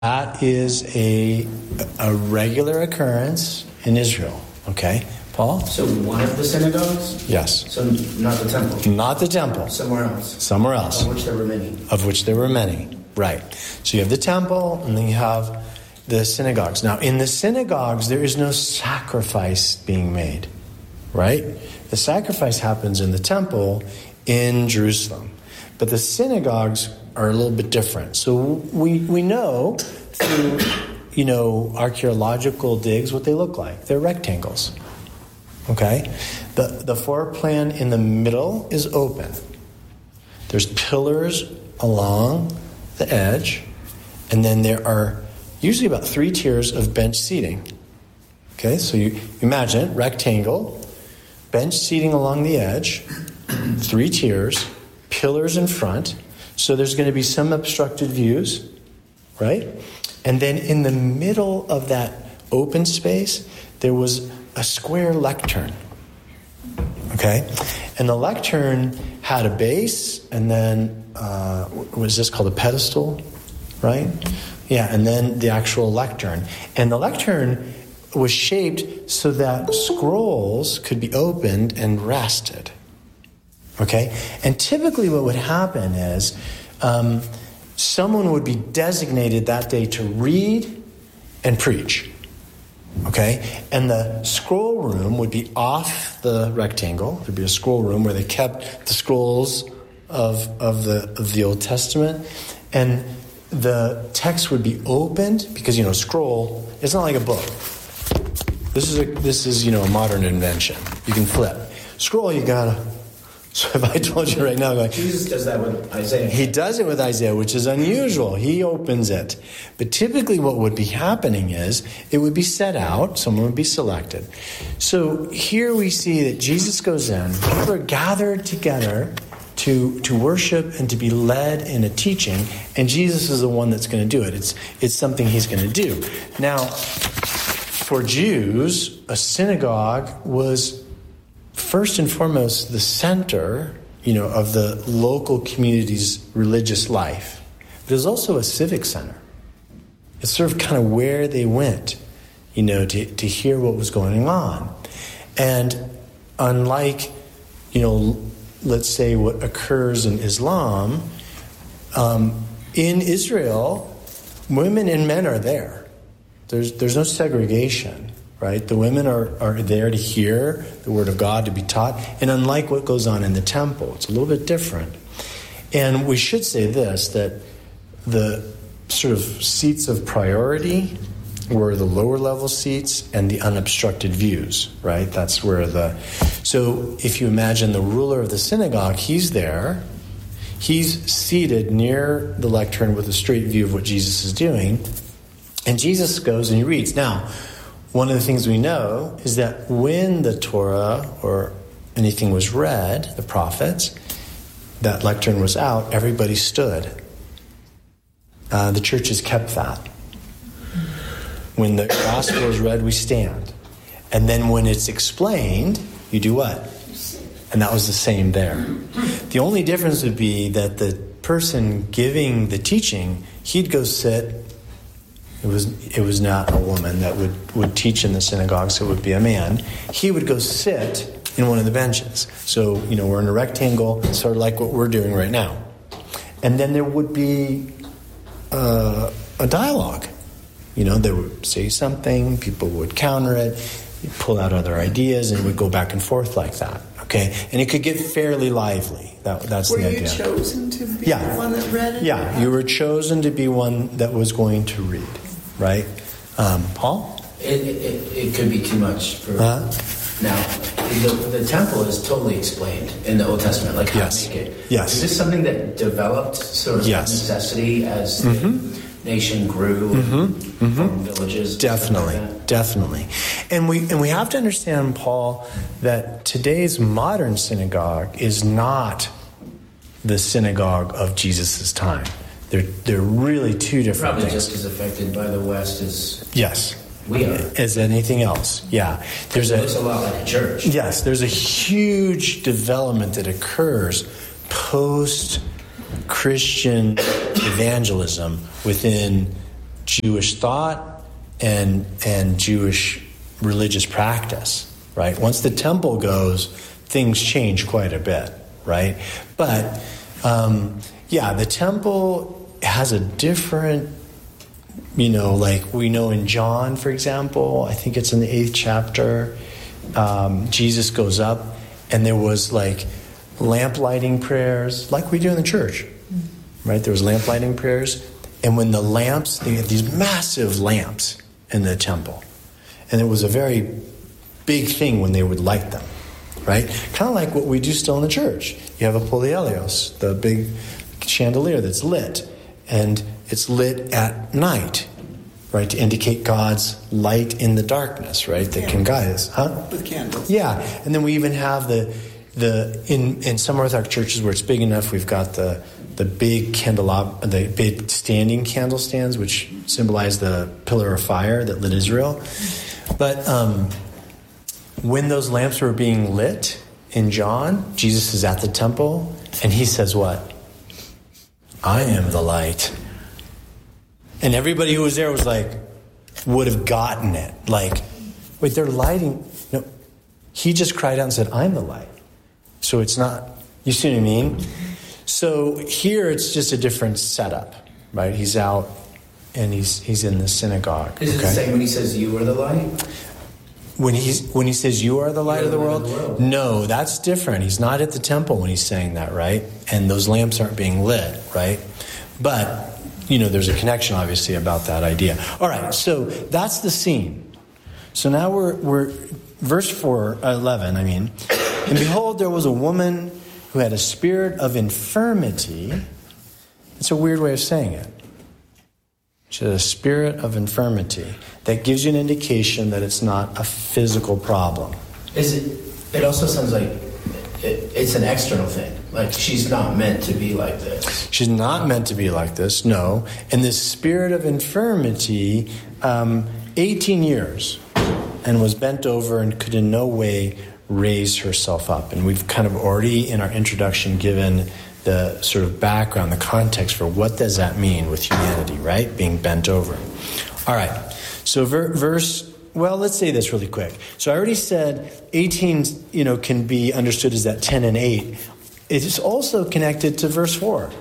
That is a regular occurrence in Israel. Okay, Paul? So one of the synagogues? Yes. So not the temple? Not the temple. Somewhere else? Somewhere else. Of which there were many? Of which there were many, right. So you have the temple, and then you have the synagogues. Now, in the synagogues, there is no sacrifice being made, right? The sacrifice happens in the temple in Jerusalem. But the synagogues are a little bit different. So we know through, archaeological digs what they look like. They're rectangles, okay? The floor plan in the middle is open. There's pillars along the edge, and then there are usually about 3 tiers of bench seating. Okay, so you imagine it, rectangle, bench seating along the edge, 3 tiers, pillars in front. So there's going to be some obstructed views, right? And then in the middle of that open space, there was a square lectern. Okay? And the lectern had a base, and then, was this called a pedestal? Right? Yeah, and then the actual lectern. And the lectern was shaped so that scrolls could be opened and rested. Okay? And typically what would happen is someone would be designated that day to read and preach. Okay? And the scroll room would be off the rectangle. There'd be a scroll room where they kept the scrolls of the Old Testament. And the text would be opened because, scroll, it's not like a book. This is a modern invention. You can flip. Scroll, you gotta. So if I told you right now, Jesus does that with Isaiah. He does it with Isaiah, which is unusual. He opens it. But typically what would be happening is it would be set out, someone would be selected. So here we see that Jesus goes in, people are gathered together to worship and to be led in a teaching, and Jesus is the one that's going to do it. It's something he's going to do. Now, for Jews, a synagogue was first and foremost the center, of the local community's religious life. But it was also a civic center. It's sort of kind of where they went, to hear what was going on. And unlike, let's say what occurs in Islam, in Israel, women and men are there. There's no segregation, right? The women are there to hear the word of God, to be taught. And unlike what goes on in the temple, it's a little bit different. And we should say this, that the sort of seats of priority were the lower level seats and the unobstructed views, right? That's where so if you imagine the ruler of the synagogue, he's there. He's seated near the lectern with a straight view of what Jesus is doing. And Jesus goes and he reads. Now, one of the things we know is that when the Torah or anything was read, the prophets, that lectern was out, everybody stood. The churches kept that. When the gospel is read, we stand. And then when it's explained, you do what? And that was the same there. The only difference would be that the person giving the teaching, he'd go sit. It was not a woman that would teach in the synagogue, so it would be a man. He would go sit in one of the benches. So, we're in a rectangle, sort of like what we're doing right now. And then there would be a dialogue. They would say something, people would counter it, pull out other ideas, and it would go back and forth like that. Okay? And it could get fairly lively. That's the idea. Were you chosen to be the one that read it? Yeah, you were chosen to be one that was going to read. Right? Paul? It could be too much for... Now, the temple is totally explained in the Old Testament, like how to make it. Yes. Is this something that developed sort of necessity as the nation grew and formed villages? Definitely. And we have to understand, Paul, that today's modern synagogue is not the synagogue of Jesus' time. They're really two different things. Probably things. just as affected by the West as we are. As anything else, yeah. It looks a lot like a church. Yes, there's a huge development that occurs post-Christian evangelism within Jewish thought and Jewish religious practice, right? Once the temple goes, things change quite a bit, right? But, the temple has a different, like we know in John, for example, I think it's in the 8th chapter, Jesus goes up and there was like lamp lighting prayers, like we do in the church, right? There was lamp lighting prayers. And when the lamps, they had these massive lamps in the temple. And it was a very big thing when they would light them, right? Kind of like what we do still in the church. You have a polyelios, the big chandelier that's lit. And it's lit at night, right? To indicate God's light in the darkness, right? That can guide us. Huh? With candles. Yeah. And then we even have in some Orthodox churches where it's big enough, we've got the big the big standing candle stands, which symbolize the pillar of fire that lit Israel. But when those lamps were being lit in John, Jesus is at the temple, and he says what? I am the light. And everybody who was there was like, would have gotten it. Like, wait, they're lighting. No, he just cried out and said, I'm the light. So it's not, you see what I mean? So here it's just a different setup, right? He's out and he's in the synagogue. Is it the same when he says you are the light? When he says you are the light of the world? No, that's different. He's not at the temple when he's saying that, right? And those lamps aren't being lit, right? But, there's a connection obviously about that idea. All right, so that's the scene. So now we're verse 11, and behold, there was a woman who had a spirit of infirmity. It's a weird way of saying it. She had a spirit of infirmity. That gives you an indication that it's not a physical problem. It also sounds like it's an external thing. Like she's not meant to be like this. She's not meant to be like this, no. And this spirit of infirmity, 18 years, and was bent over and could in no way raise herself up. And we've kind of already in our introduction given the sort of background, the context for what does that mean with humanity, right? Being bent over. All right. So let's say this really quick. So I already said 18, can be understood as that 10 and 8. It is also connected to verse 4.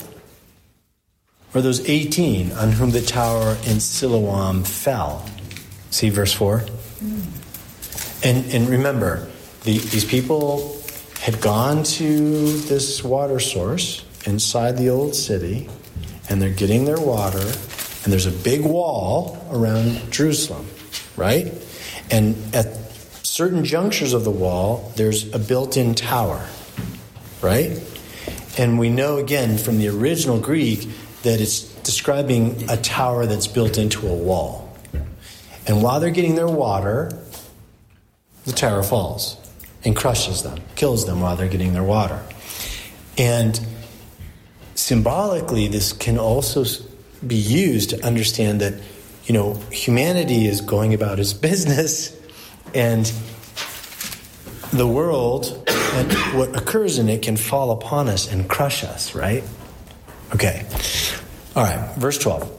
Or those 18 on whom the tower in Siloam fell. See verse 4? And remember, these people had gone to this water source inside the old city, and they're getting their water, and there's a big wall around Jerusalem, right? And at certain junctures of the wall, there's a built-in tower, right? And we know, again, from the original Greek, that it's describing a tower that's built into a wall. And while they're getting their water, the tower falls and crushes them, kills them while they're getting their water. And symbolically, this can also be used to understand that, humanity is going about its business, and the world and what occurs in it can fall upon us and crush us, right? Okay. All right, verse 12.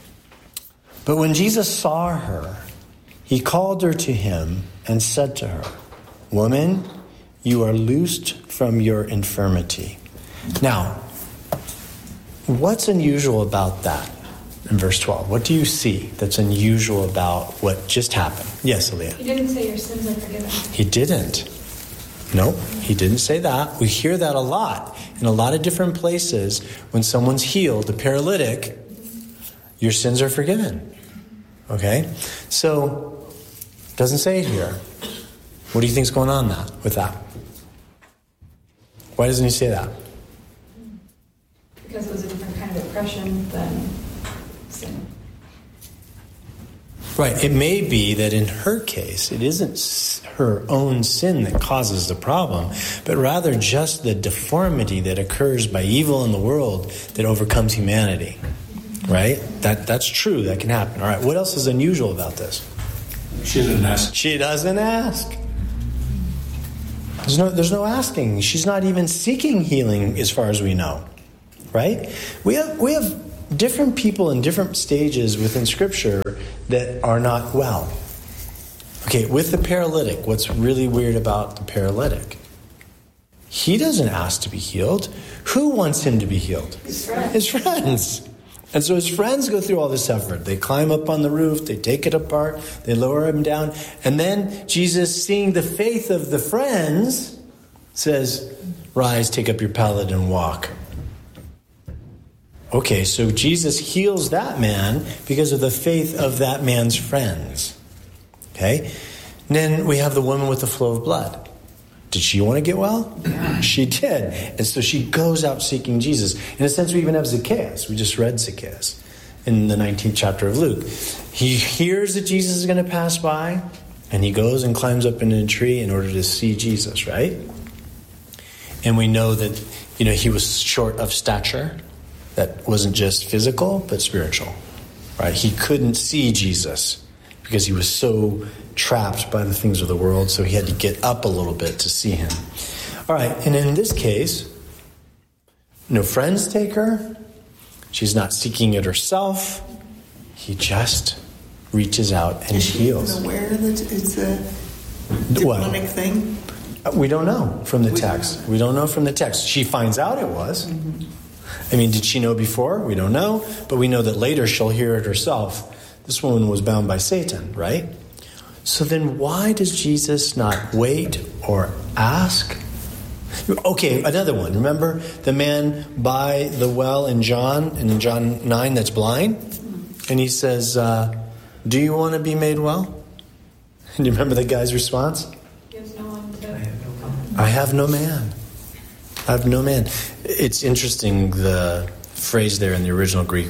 But when Jesus saw her, he called her to him and said to her, Woman, you are loosed from your infirmity. Now, what's unusual about that in verse 12? What do you see that's unusual about what just happened? Yes, Aaliyah. He didn't say your sins are forgiven. He didn't. No, he didn't say that. We hear that a lot in a lot of different places. When someone's healed, the paralytic, your sins are forgiven. Okay? So, it doesn't say it here. What do you think's going on with that? Why doesn't he say that? Because it was a different kind of oppression than sin. Right. It may be that in her case, it isn't her own sin that causes the problem, but rather just the deformity that occurs by evil in the world that overcomes humanity. Right? That's true. That can happen. All right. What else is unusual about this? She doesn't ask. She doesn't ask. There's no asking. She's not even seeking healing as far as we know. Right? We have different people in different stages within Scripture that are not well. Okay, with the paralytic, what's really weird about the paralytic? He doesn't ask to be healed. Who wants him to be healed? His friends. His friends. And so his friends go through all this effort. They climb up on the roof, they take it apart, they lower him down. And then Jesus, seeing the faith of the friends, says, rise, take up your pallet and walk. Okay, so Jesus heals that man because of the faith of that man's friends. Okay? And then we have the woman with the flow of blood. Did she want to get well? Yeah. She did. And so she goes out seeking Jesus. In a sense, we even have Zacchaeus. We just read Zacchaeus in the 19th chapter of Luke. He hears that Jesus is going to pass by, and he goes and climbs up into a tree in order to see Jesus, right? And we know that, he was short of stature. That wasn't just physical, but spiritual, right? He couldn't see Jesus because he was so trapped by the things of the world, so he had to get up a little bit to see him. All right, and in this case, no friends take her. She's not seeking it herself. He just reaches out and heals. Is she aware that it's a demonic thing? We don't know from the text. We don't know from the text. She finds out it was. I mean, did she know before? We don't know. But we know that later she'll hear it herself. This woman was bound by Satan, right? So then why does Jesus not wait or ask? Okay, another one. Remember the man by the well in John 9 that's blind? And he says, do you want to be made well? And you remember the guy's response? He has no one to... I have no man. I have no man. It's interesting, the phrase there in the original Greek,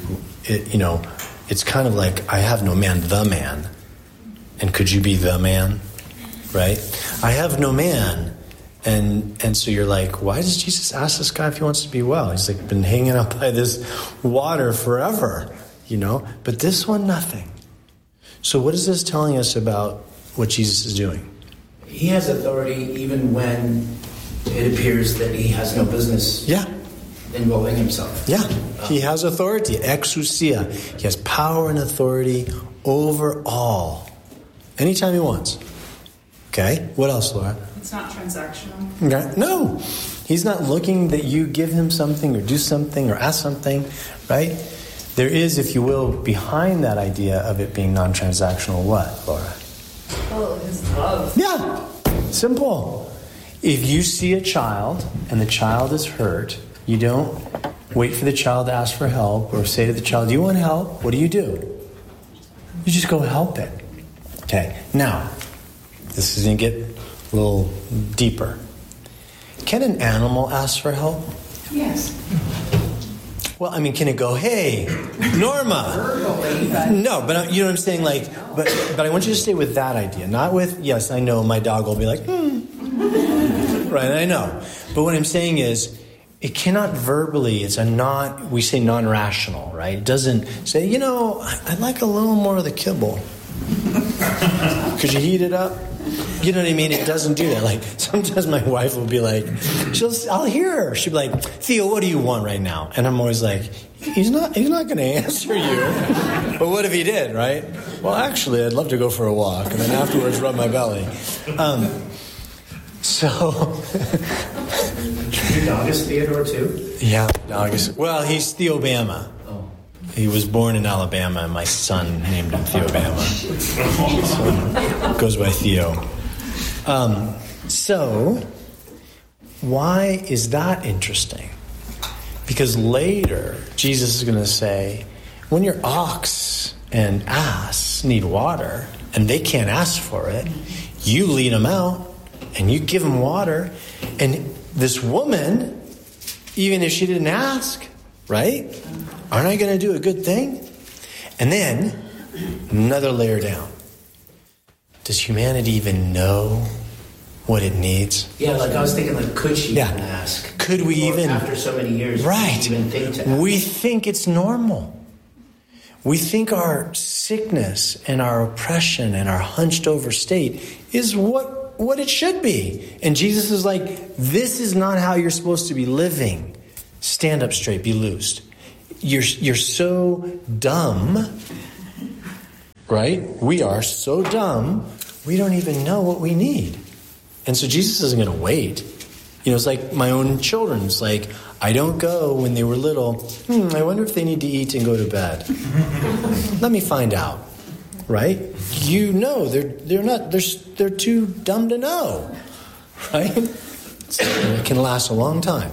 it's kind of like, I have no man, the man. And could you be the man? Right? I have no man. And so you're like, why does Jesus ask this guy if he wants to be well? He's like been hanging out by this water forever, But this one, nothing. So what is this telling us about what Jesus is doing? He has authority even when it appears that he has no business involving himself. Yeah, he has authority, exousia. He has power and authority over all. Anytime he wants. Okay, what else, Laura? It's not transactional. Okay. No, he's not looking that you give him something or do something or ask something, right? There is, if you will, behind that idea of it being non-transactional, what, Laura? Oh, his love. Yeah, simple. If you see a child and the child is hurt, you don't wait for the child to ask for help or say to the child, do you want help? What do? You just go help it. Okay, now, this is going to get a little deeper. Can an animal ask for help? Yes. Well, I mean, can it go, hey, Norma? No, but you know what I'm saying? Like, but I want you to stay with that idea, not with, yes, I know my dog will be like, Right, I know. But what I'm saying is, it cannot verbally, we say non-rational, right? It doesn't say, I'd like a little more of the kibble. Could you heat it up? You know what I mean? It doesn't do that. Like, sometimes my wife will be like, I'll hear her. She'll be like, Theo, what do you want right now? And I'm always like, he's not going to answer you. But what if he did, right? Well, actually, I'd love to go for a walk and then afterwards rub my belly. Your dog is Theodore too? Yeah, dog is. Well, he's Theobama. Oh. He was born in Alabama, and my son named him Theobama. So, goes by Theo. So, why is that interesting? Because later, Jesus is going to say, when your ox and ass need water, and they can't ask for it, you lead them out, and you give them water, and this woman, even if she didn't ask, right? Aren't I going to do a good thing? And then, another layer down. Does humanity even know what it needs? Yeah, like I was thinking, could she even ask? Could we even? After so many years, right. Could even think to ask? We think it's normal. We think our sickness and our oppression and our hunched over state is what it should be. And Jesus is like, this is not how you're supposed to be living. Stand up straight, be loosed. you're so dumb, right? We are so dumb, we don't even know what we need. And so Jesus isn't going to wait. It's like my own children. It's like, I don't go when they were little. I wonder if they need to eat and go to bed. Let me find out, right? They're too dumb to know, right? So it can last a long time.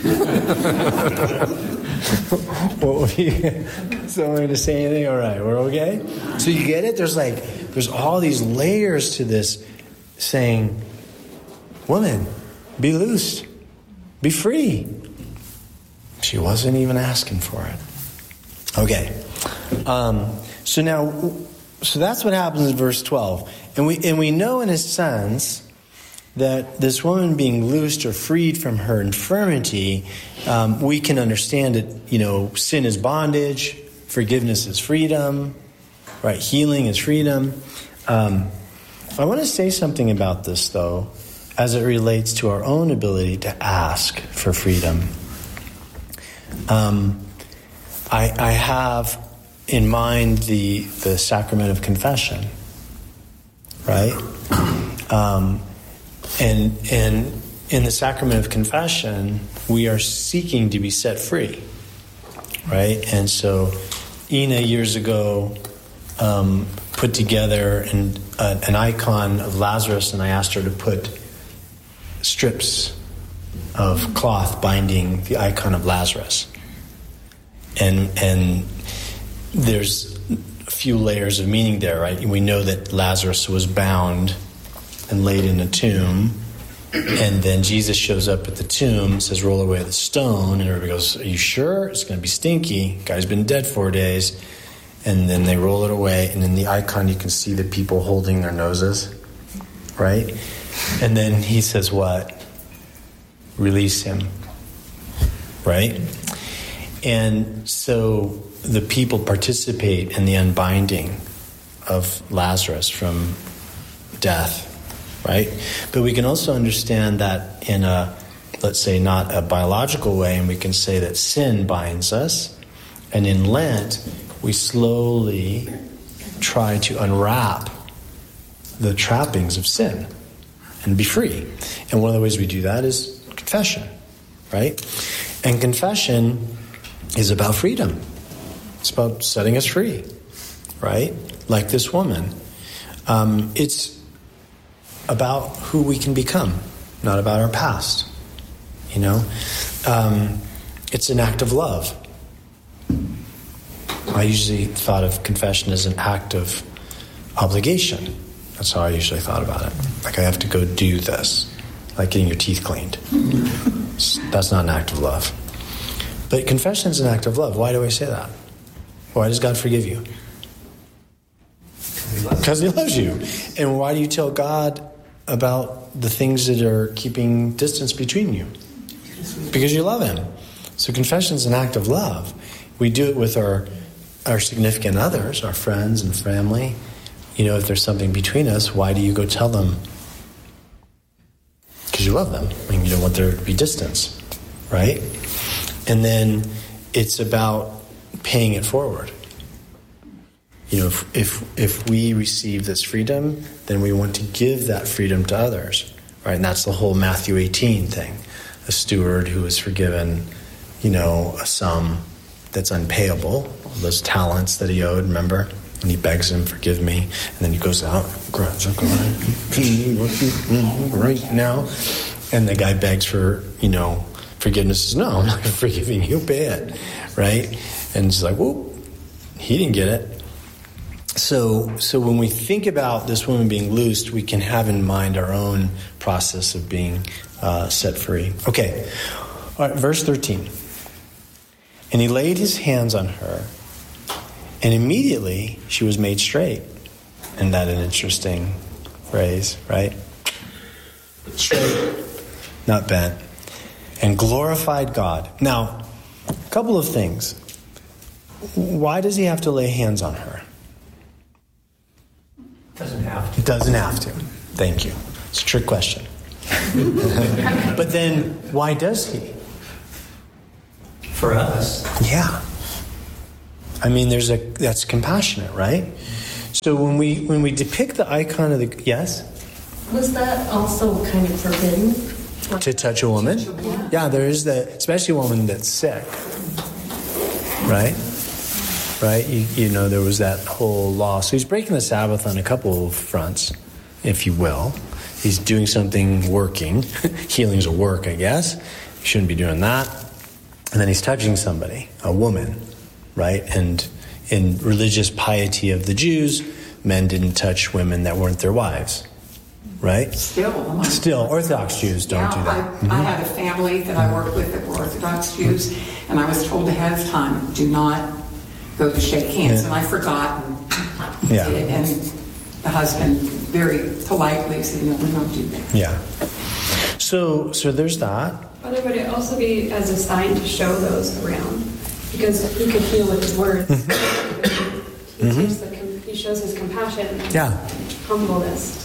Someone to say anything? All right, we're okay? So you get it? There's all these layers to this saying, woman, be loosed, be free. She wasn't even asking for it. Okay. So that's what happens in verse 12. And we know in a sense that this woman being loosed or freed from her infirmity, we can understand it. Sin is bondage, forgiveness is freedom, right? Healing is freedom. I want to say something about this, though, as it relates to our own ability to ask for freedom. I have in mind the sacrament of confession, right? And in the sacrament of confession, we are seeking to be set free, right? And so Ina years ago put together an icon of Lazarus, and I asked her to put strips of cloth binding the icon of Lazarus. And there's a few layers of meaning there, right? We know that Lazarus was bound and laid in a tomb, and then Jesus shows up at the tomb, says, roll away the stone, and everybody goes, are you sure? It's going to be stinky. Guy's been dead 4 days. And then they roll it away, and in the icon you can see the people holding their noses, right? And then he says what? Release him, right? And so the people participate in the unbinding of Lazarus from death, right? But we can also understand that in a, let's say, not a biological way, and we can say that sin binds us. And in Lent, we slowly try to unwrap the trappings of sin and be free. And one of the ways we do that is confession, right? And confession is about freedom. It's about setting us free, right? Like this woman. It's about who we can become, not about our past. It's an act of love. I usually thought of confession as an act of obligation. That's how I usually thought about it. Like, I have to go do this, like getting your teeth cleaned. That's not an act of love. But confession is an act of love. Why do I say that? Why does God forgive you? Because he loves you. And why do you tell God about the things that are keeping distance between you? Because you love him. So confession is an act of love. We do it with our significant others, our friends and family. If there's something between us, why do you go tell them? Because you love them and you don't want there to be distance, right? And then it's about paying it forward. If we receive this freedom, then we want to give that freedom to others, right? And that's the whole Matthew 18 thing. A steward who is forgiven, a sum that's unpayable, those talents that he owed, remember? And he begs him, forgive me. And then he goes out, grabs a right now. And the guy begs for, forgiveness. Says, no, I'm not forgiving you, pay it, right? And he's like, whoop, he didn't get it. So when we think about this woman being loosed, we can have in mind our own process of being set free. Okay, all right, verse 13. And he laid his hands on her, and immediately she was made straight. Isn't that an interesting phrase, right? Straight, not bent. And glorified God. Now, a couple of things. Why does he have to lay hands on her? Doesn't have to. He doesn't have to. Thank you. It's a trick question. But then, why does he? For us. Yeah. I mean, that's compassionate, right? So when we depict the icon of the, yes? Was that also kind of forbidden? To touch a woman? Yeah, there is especially a woman that's sick. Right? Right? You know, there was that whole law. So he's breaking the Sabbath on a couple of fronts, if you will. He's doing something working. Healing's a work, I guess. He shouldn't be doing that. And then he's touching somebody, a woman, right? And in religious piety of the Jews, men didn't touch women that weren't their wives, right? Still, Orthodox Jews don't do that. I had a family that I worked with that were Orthodox Jews, and I was told ahead of time, do not go to shake hands. And I forgot and did it. And the husband very politely said, no, we don't do that. Yeah. So there's that. But it would also be as a sign to show those around, because he could heal with his words. He shows his compassion, humbleness.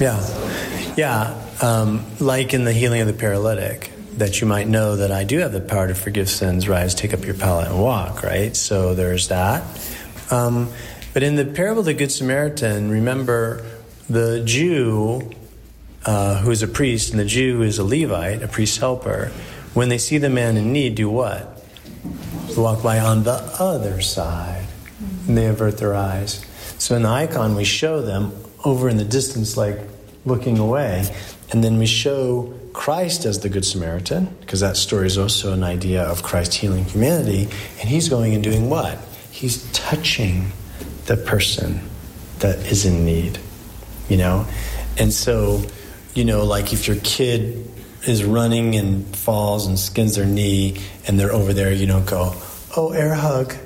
Like in the healing of the paralytic, that you might know that I do have the power to forgive sins. Rise, take up your pallet and walk. Right. So there's that. But in the parable of the Good Samaritan, remember the Jew who is a priest and the Jew who is a Levite, a priest's helper. When they see the man in need, do what? Walk by on the other side. And they avert their eyes. So in the icon, we show them over in the distance, like looking away. And then we show Christ as the Good Samaritan, because that story is also an idea of Christ healing humanity. And he's going and doing what? He's touching the person that is in need, you know? And so, you know, like if your kid is running and falls and skins their knee and they're over there, you don't go, oh, air hug.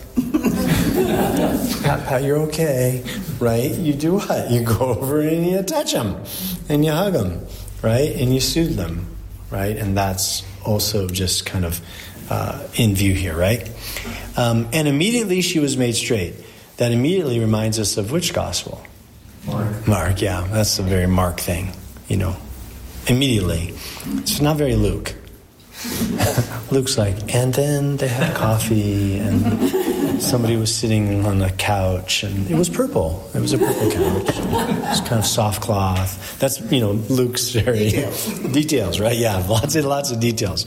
Pat, you're okay, right? You do what? You go over and you touch them and you hug them, right? And you soothe them, right? And that's also just kind of in view here, right? And immediately she was made straight. That immediately reminds us of which gospel? Mark, yeah. That's a very Mark thing, you know. Immediately. It's not very Luke. Luke's like, and then they had coffee and somebody was sitting on a couch and it was purple. It was a purple couch. It was kind of soft cloth. That's, you know, Luke's very... Details, right? Yeah, lots of details.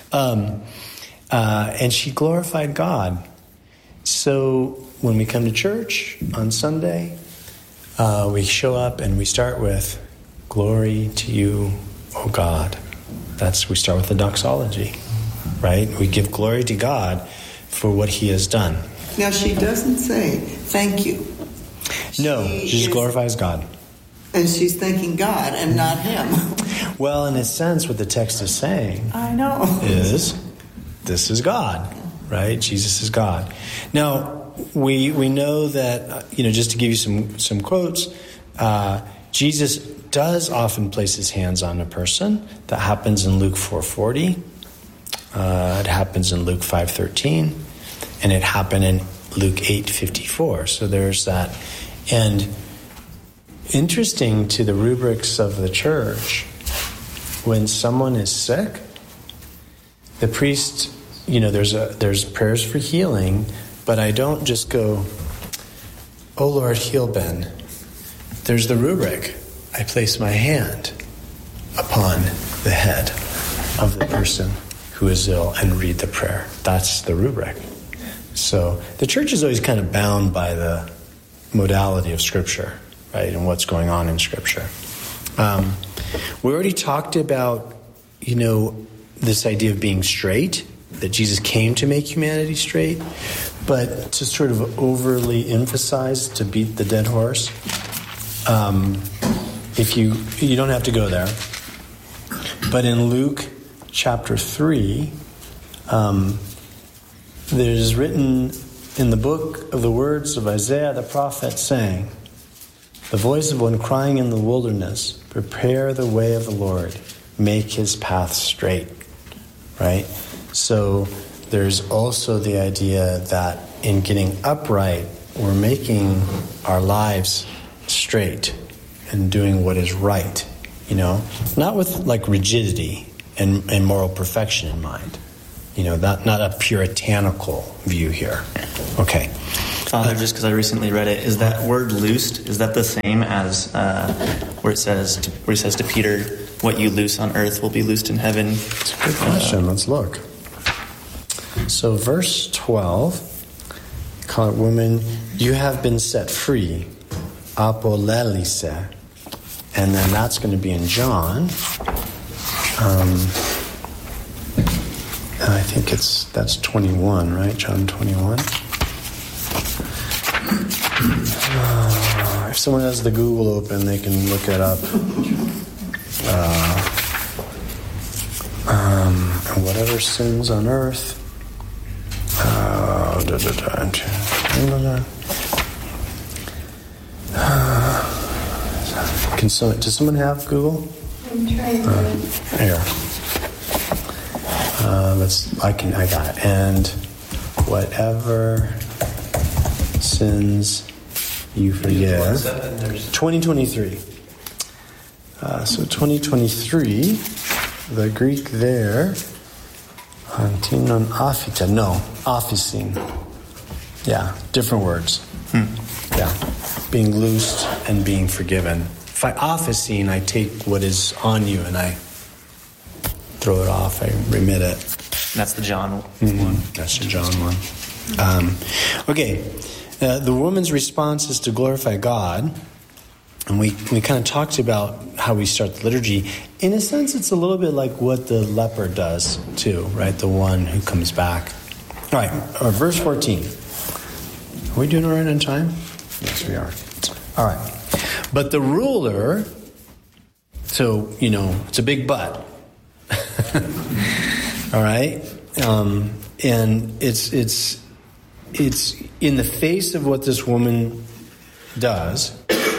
And she glorified God. So when we come to church on Sunday, we show up and we start with, glory to you, O God. We start with the doxology, right? We give glory to God for what he has done. Now, she doesn't say, thank you. No, she just glorifies God. And she's thanking God and not him. Well, in a sense, what the text is saying I know. is, this is God, right? Jesus is God. Now, we know that, you know, just to give you some quotes, Jesus does often place his hands on a person. That happens in Luke 4:40. It happens in Luke 5:13. And it happened in Luke 8:54. So there's that. And interesting to the rubrics of the church, when someone is sick, the priest, you know, there's prayers for healing, but I don't just go, oh Lord, heal Ben. There's the rubric. I place my hand upon the head of the person who is ill and read the prayer. That's the rubric. So the church is always kind of bound by the modality of Scripture, right, and what's going on in Scripture. We already talked about, you know, this idea of being straight, that Jesus came to make humanity straight, but to sort of overly emphasize, to beat the dead horse, if you don't have to go there, but in Luke chapter 3, there's written in the book of the words of Isaiah the prophet saying, the voice of one crying in the wilderness, prepare the way of the Lord, make his path straight, right? So there's also the idea that in getting upright, we're making our lives straight and doing what is right, you know, not with like rigidity and moral perfection in mind, you know, not a puritanical view here. Okay. Father, just because I recently read it, is that word loosed, is that the same as where he says to Peter, what you loose on earth will be loosed in heaven? It's a good question. Let's look. So verse 12, call it woman, you have been set free, apolelise, and then that's going to be in John. I think that's 21, right? John 21. If someone has the Google open, they can look it up. Whatever sins on earth. Does someone have Google? I'm trying to. Here. I got it. And whatever sins you forgive. 2023. So 2023, the Greek there, antinon aphita, no, aphisin. Yeah, different words. Yeah, being loosed and being forgiven. If I aphisin, I take what is on you and I throw it off, I remit it. That's the John one. That's the John one. Okay, the woman's response is to glorify God. And we kind of talked about how we start the liturgy. In a sense, it's a little bit like what the leper does too, right? The one who comes back. All right, verse 14. Are we doing all right on time? Yes, we are. All right. But the ruler, so, it's a big but. All right? And it's in the face of what this woman does.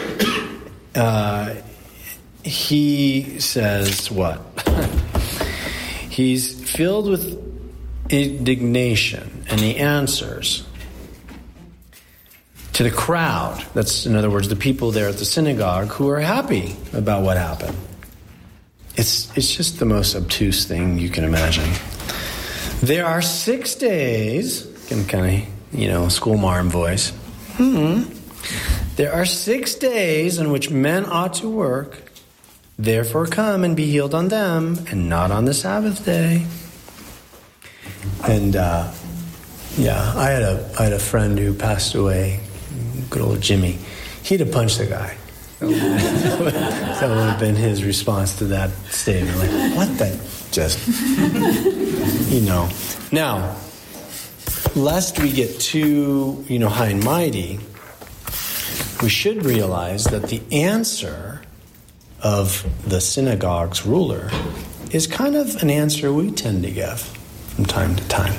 He says what? He's filled with indignation, and he answers to the crowd. That's, in other words, the people there at the synagogue who are happy about what happened. It's just the most obtuse thing you can imagine. There are 6 days, in kind of, schoolmarm voice. There are 6 days in which men ought to work. Therefore come and be healed on them, and not on the Sabbath day. And I had a friend who passed away, good old Jimmy. He'd have punched the guy. That would have been his response to that statement. Like, what the? Just, Now, lest we get too, high and mighty, we should realize that the answer of the synagogue's ruler is kind of an answer we tend to give from time to time.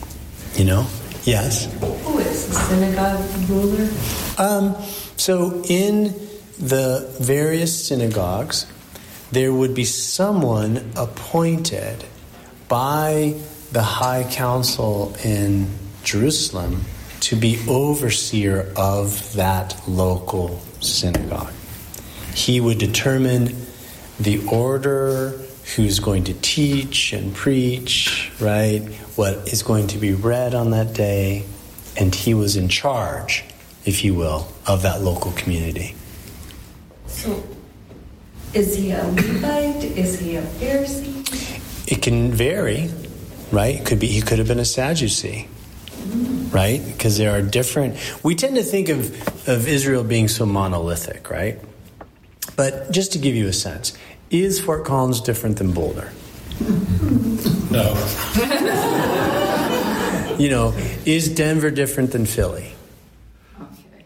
Yes? Who is the synagogue ruler? So in the various synagogues, there would be someone appointed by the high council in Jerusalem to be overseer of that local synagogue. He would determine the order, who's going to teach and preach, right? What is going to be read on that day. And he was in charge, if you will, of that local community. So, is he a Levite? Is he a Pharisee? It can vary, right? He could have been a Sadducee, right? Because there are different. We tend to think of Israel being so monolithic, right? But just to give you a sense, is Fort Collins different than Boulder? No. Is Denver different than Philly? Okay.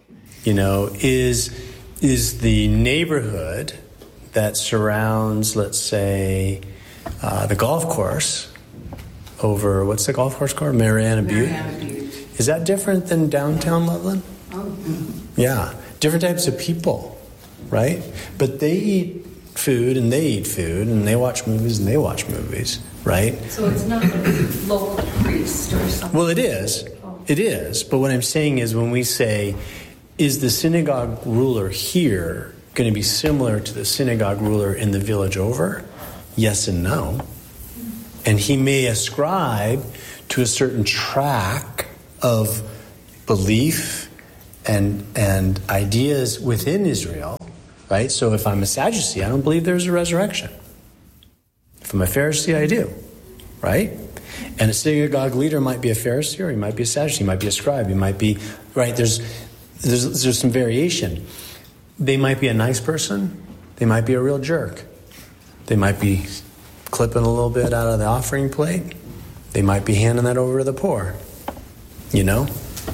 Is the neighborhood that surrounds, let's say, the golf course over, what's the golf course called? Mariana Butte? Is that different than downtown Loveland? Oh. Yeah. Different types of people, right? But they eat food and they eat food and they watch movies and they watch movies, right? So it's not a local priest or something? Well, it is. It is. But what I'm saying is when we say, is the synagogue ruler here going to be similar to the synagogue ruler in the village over? Yes and no. And he may ascribe to a certain track of belief and ideas within Israel, right? So if I'm a Sadducee, I don't believe there's a resurrection. If I'm a Pharisee, I do, right? And a synagogue leader might be a Pharisee, or he might be a Sadducee, he might be a scribe, he might be, right? There's some variation. They might be a nice person, they might be a real jerk. They might be clipping a little bit out of the offering plate. They might be handing that over to the poor, you know?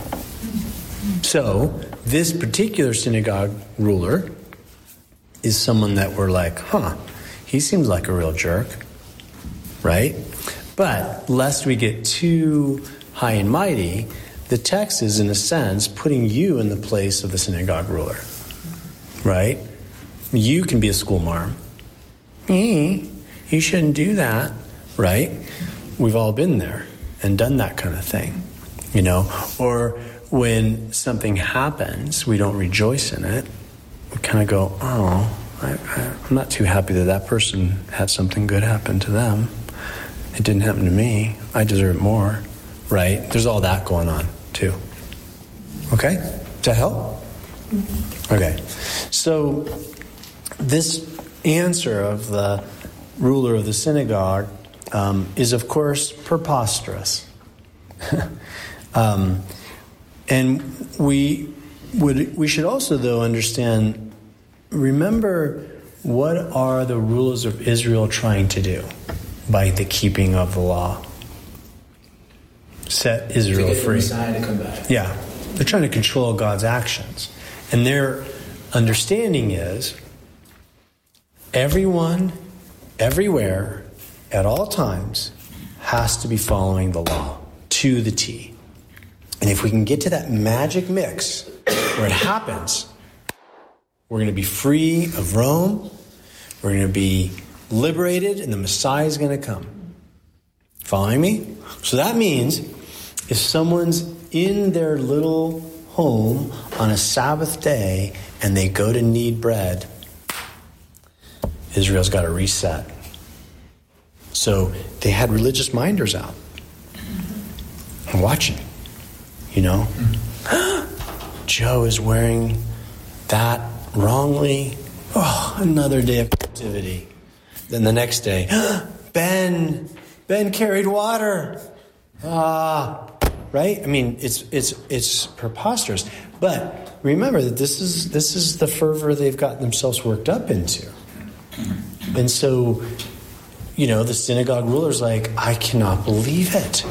So this particular synagogue ruler is someone that we're like, he seems like a real jerk, right? But lest we get too high and mighty, the text is, in a sense, putting you in the place of the synagogue ruler, right? You can be a schoolmarm. You shouldn't do that, right? We've all been there and done that kind of thing, you know? Or when something happens, we don't rejoice in it. We kind of go, I'm not too happy that person had something good happen to them. It didn't happen to me. I deserve more, right? There's all that going on, too. Okay? Does that help? Okay. So this answer of the ruler of the synagogue is, of course, preposterous. And we should also, though, understand, remember, what are the rulers of Israel trying to do by the keeping of the law? Set Israel to get free. The Messiah to come back. Yeah. They're trying to control God's actions. And their understanding is everyone, everywhere, at all times, has to be following the law to the T. And if we can get to that magic mix where it happens, we're going to be free of Rome, we're going to be liberated, and the Messiah is going to come. Following me? So that means if someone's in their little home on a Sabbath day and they go to knead bread, Israel's got to reset. So they had religious minders out and watching. You know, Joe is wearing that wrongly. Oh, another day of captivity. Then the next day, Ben carried water. Right? I mean, it's preposterous. But remember that this is the fervor they've gotten themselves worked up into. And so, you know, the synagogue ruler's like, I cannot believe it.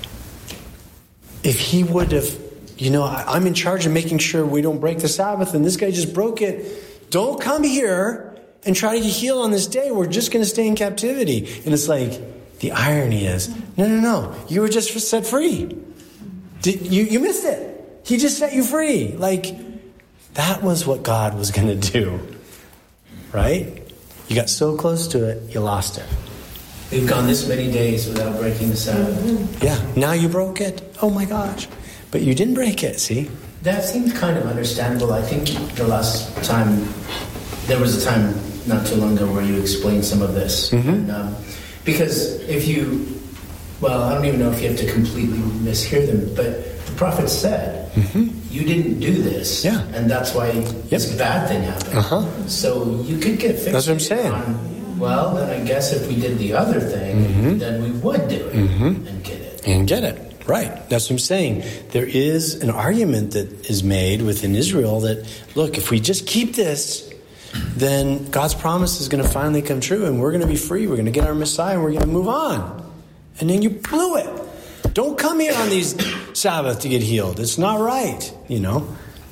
If he would have, you know, I'm in charge of making sure we don't break the Sabbath, and this guy just broke it. Don't come here and try to heal on this day. We're just going to stay in captivity. And it's like, the irony is, no. You were just set free. You missed it. He just set you free. Like, that was what God was going to do. Right? You got so close to it, you lost it. We've gone this many days without breaking the Sabbath. Yeah, now you broke it. Oh my gosh. But you didn't break it, see? That seems kind of understandable. I think the last time, there was a time not too long ago where you explained some of this. Mm-hmm. And, because if you, well, I don't even know if you have to completely mishear them, but the prophet said, you didn't do this. Yeah. And that's why this bad thing happened. So you could get fixed. That's what I'm saying. Well, then I guess if we did the other thing, then we would do it and get it. And get it. Right. That's what I'm saying. There is an argument that is made within Israel that, look, if we just keep this, then God's promise is going to finally come true and we're going to be free. We're going to get our Messiah and we're going to move on. And then you blew it. Don't come here on these Sabbath to get healed. It's not right, you know.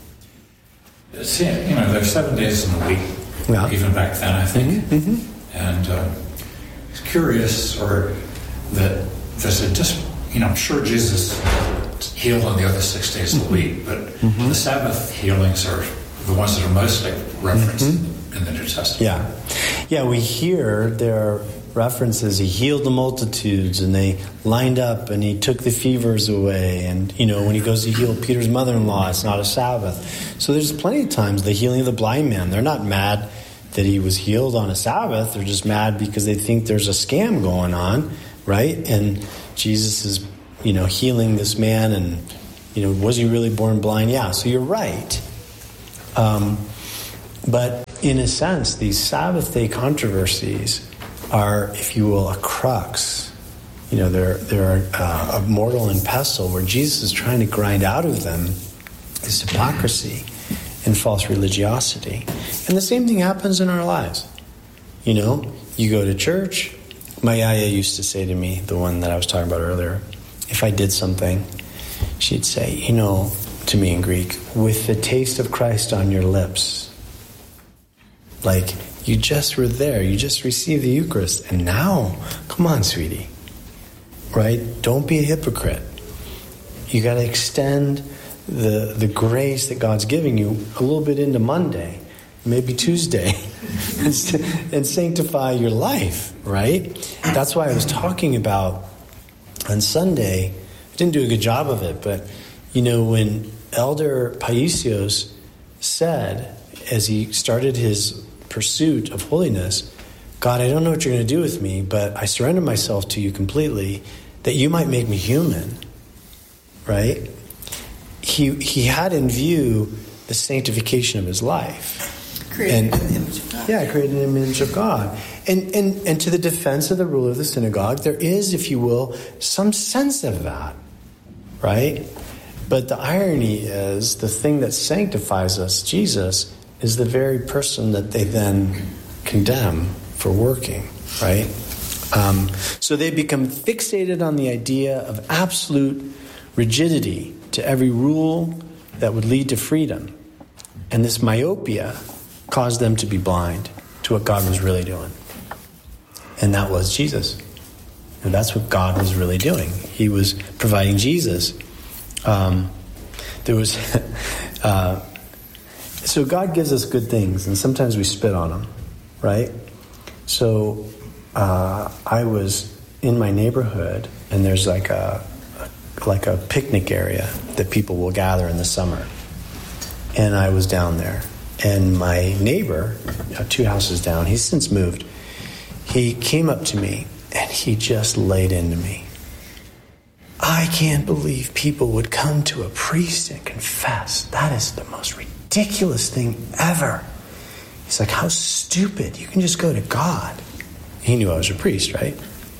See, you know, there's 7 days in the week, even back then, I think. And it's curious, that just, you know, I'm sure Jesus healed on the other 6 days of the week, but the Sabbath healings are the ones that are mostly referenced in the New Testament. Yeah, we hear there are references. He healed the multitudes, and they lined up, and he took the fevers away. And, you know, when he goes to heal Peter's mother-in-law, it's not a Sabbath. So there's plenty of times the healing of the blind man. They're not mad that he was healed on a Sabbath. They're just mad because they think there's a scam going on, right? And Jesus is, you know, healing this man, and Was he really born blind? Yeah, so you're right. But in a sense, these Sabbath day controversies are, if you will, a crux. They're a mortal and pestle where Jesus is trying to grind out of them this hypocrisy and false religiosity. And the same thing happens in our lives. You go to church. My yaya used to say to me, the one that I was talking about earlier, if I did something, she'd say, to me in Greek, with the taste of Christ on your lips. Like, you just were there. You just received the Eucharist. And now, come on, sweetie. Right? Don't be a hypocrite. You got to extend the grace that God's giving you a little bit into Monday, maybe Tuesday, and sanctify your life, right? That's why I was talking about on Sunday. I didn't do a good job of it, but, when Elder Paisios said, as he started his pursuit of holiness, God, I don't know what you're going to do with me, but I surrender myself to you completely, that you might make me human, right? He had in view the sanctification of his life. Created an image of God. Yeah, created an image of God. And to the defense of the ruler of the synagogue, there is, if you will, some sense of that, right? But the irony is, the thing that sanctifies us, Jesus, is the very person that they then condemn for working, right? So they become fixated on the idea of absolute rigidity to every rule that would lead to freedom. And this myopia caused them to be blind to what God was really doing. And that was Jesus. And that's what God was really doing. He was providing Jesus. So God gives us good things, and sometimes we spit on them, right? So I was in my neighborhood, and there's like a picnic area that people will gather in the summer. And I was down there, and my neighbor, 2 houses down, he's since moved, he came up to me, and he just laid into me. I can't believe people would come to a priest and confess. That is the most ridiculous thing ever. He's like, how stupid. You can just go to God. He knew I was a priest, right?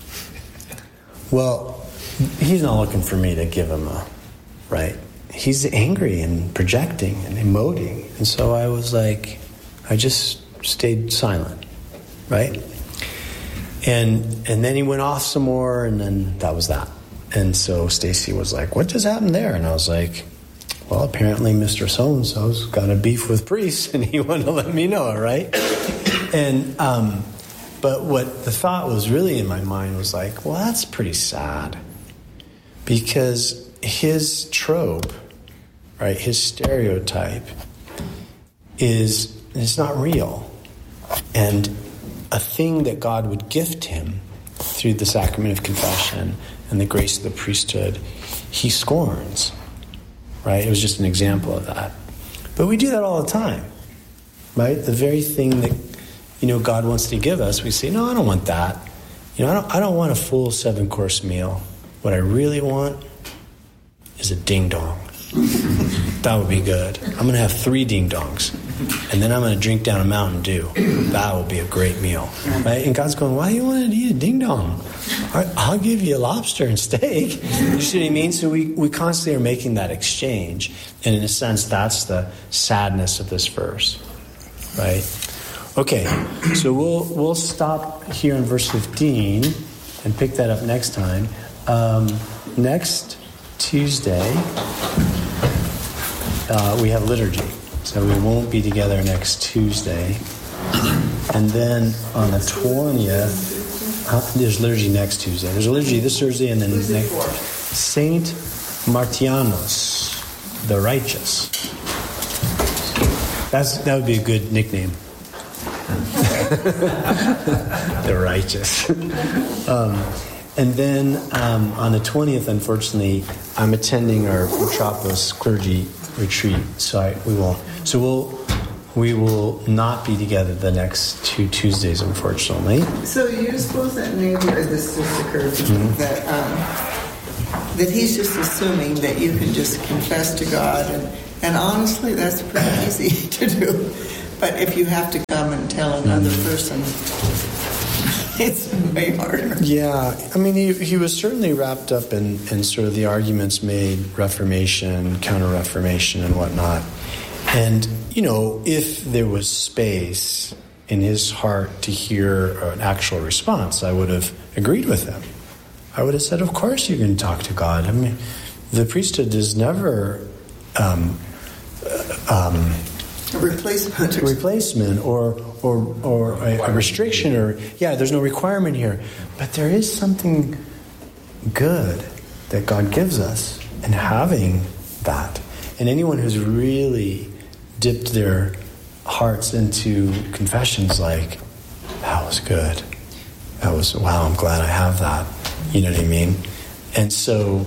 Well, he's not looking for me to give him right? He's angry and projecting and emoting. And so I was like, I just stayed silent, right? And then he went off some more, and then that was that. And so Stacy was like, what just happened there? And I was like, well, apparently Mr. So-and-so's got a beef with priests, and he wanted to let me know it, right? And but what the thought was really in my mind was like, well, that's pretty sad. Because his trope, right, his stereotype is not real. And a thing that God would gift him through the sacrament of confession and the grace of the priesthood, he scorns, right? It was just an example of that. But we do that all the time, right? The very thing that, God wants to give us, we say, no, I don't want that. I don't want a full 7-course meal. What I really want is a ding-dong. That would be good. I'm going to have 3 ding-dongs, and then I'm going to drink down a Mountain Dew. That will be a great meal, right? And God's going, why do you want to eat a ding-dong? All right, I'll give you a lobster and steak. You see what I mean? So we constantly are making that exchange, and in a sense, that's the sadness of this verse, right? Okay, so we'll stop here in verse 15 and pick that up next time. Next Tuesday, we have liturgy, so we won't be together next Tuesday. And then on the 20th, there's liturgy next Tuesday. There's a liturgy this Thursday, and then next Saint Martianos, the righteous. That would be a good nickname. The righteous. And then on the 20th, unfortunately, I'm attending our Petropoulos clergy retreat, so we won't. So we will not be together the next 2 Tuesdays, unfortunately. So you suppose that maybe, or this just occurred to me, that that he's just assuming that you can just confess to God, and honestly, that's pretty easy to do. But if you have to come and tell another person, it's way harder. Yeah, I mean, he was certainly wrapped up in sort of the arguments made, Reformation, Counter-Reformation, and whatnot. And, if there was space in his heart to hear an actual response, I would have agreed with him. I would have said, of course you can talk to God. I mean, the priesthood is never A replacement or a restriction, or there's no requirement here. But there is something good that God gives us in having that. And anyone who's really dipped their hearts into confessions like, that was good. That was, wow, I'm glad I have that. You know what I mean? And so,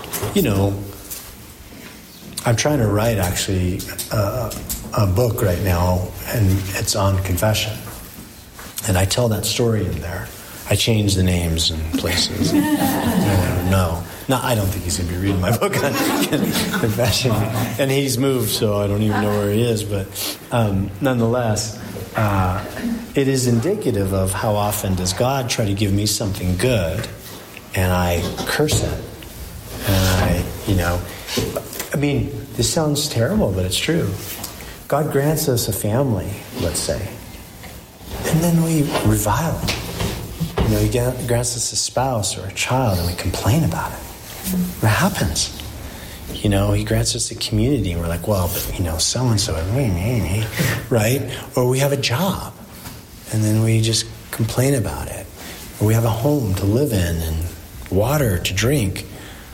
I'm trying to write actually a book right now, and it's on confession. And I tell that story in there. I change the names and places. I don't think he's going to be reading my book on confession. And he's moved, so I don't even know where he is. But nonetheless, it is indicative of how often does God try to give me something good, and I curse it. And this sounds terrible, but it's true. God grants us a family, let's say, and then we revile it. He grants us a spouse or a child, and we complain about it. What happens? He grants us a community, and we're like, well, but, so-and-so, right? Or we have a job, and then we just complain about it. Or we have a home to live in and water to drink,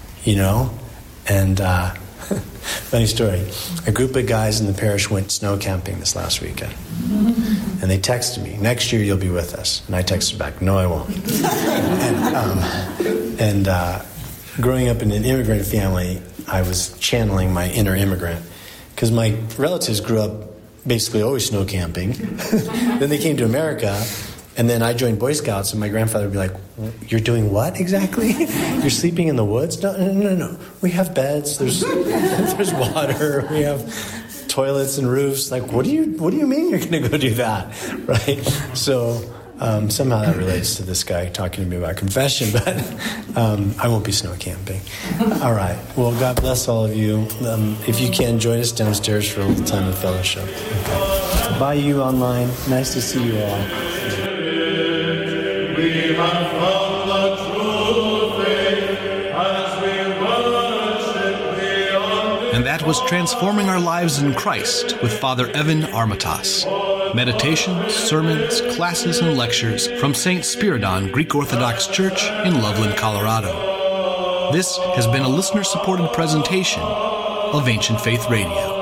and funny story. A group of guys in the parish went snow camping this last weekend. And they texted me, next year you'll be with us. And I texted back, no, I won't. and growing up in an immigrant family, I was channeling my inner immigrant. Because my relatives grew up basically always snow camping. Then they came to America, and then I joined Boy Scouts, and my grandfather would be like, you're doing what exactly? You're sleeping in the woods? No. We have beds, there's water, we have toilets and roofs. Like, what do you mean you're going to go do that? Right? So somehow that relates to this guy talking to me about confession, but I won't be snow camping. All right. Well, God bless all of you. If you can, join us downstairs for a little time of fellowship. Okay. Bye, you online. Nice to see you all. We have found the true faith as we worship Thee. And that was Transforming Our Lives in Christ with Father Evan Armatas. Meditations, sermons, classes, and lectures from St. Spiridon Greek Orthodox Church in Loveland, Colorado. This has been a listener-supported presentation of Ancient Faith Radio.